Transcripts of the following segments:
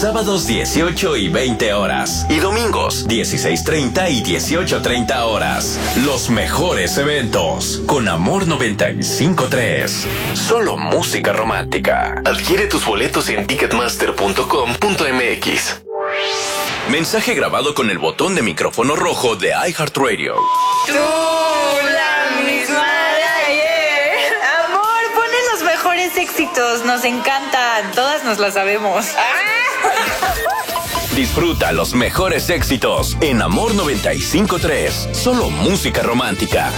sábados 18 y 20 horas. Y domingos 16:30 y 18:30 horas. Los mejores eventos. Con Amor 95.3. Solo música romántica. Adquiere tus boletos en ticketmaster.com.mx. Mensaje grabado con el botón de micrófono rojo de iHeartRadio. Tú, la misma de ayer. Amor, ponen los mejores éxitos. Nos encantan. Todas nos las sabemos. Disfruta los mejores éxitos en Amor 95.3. Solo música romántica.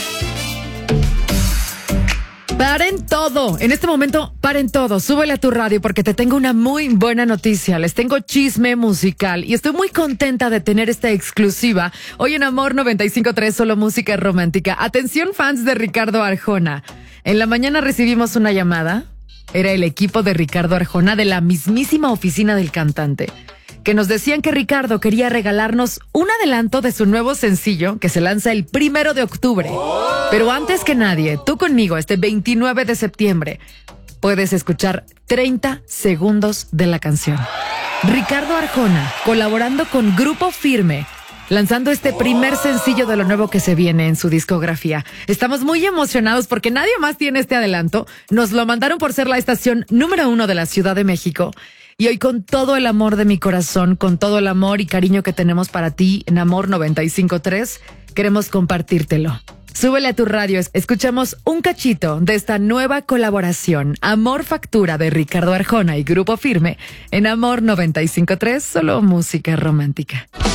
Paren todo. En este momento, paren todo. Súbele a tu radio porque te tengo una muy buena noticia. Les tengo chisme musical y estoy muy contenta de tener esta exclusiva hoy en Amor 95.3, solo música romántica. Atención, fans de Ricardo Arjona. En la mañana recibimos una llamada. Era el equipo de Ricardo Arjona de la mismísima oficina del cantante, que nos decían que Ricardo quería regalarnos un adelanto de su nuevo sencillo que se lanza el 1 de octubre. Pero antes que nadie, tú conmigo este 29 de septiembre puedes escuchar 30 segundos de la canción. Ricardo Arjona colaborando con Grupo Firme, lanzando este primer sencillo de lo nuevo que se viene en su discografía. Estamos muy emocionados porque nadie más tiene este adelanto. Nos lo mandaron por ser la estación número 1 de la Ciudad de México. Y hoy, con todo el amor de mi corazón, con todo el amor y cariño que tenemos para ti en Amor 95.3, queremos compartírtelo. Súbele a tu radio, escuchamos un cachito de esta nueva colaboración, Amor Factura, de Ricardo Arjona y Grupo Firme, en Amor 95.3, solo música romántica.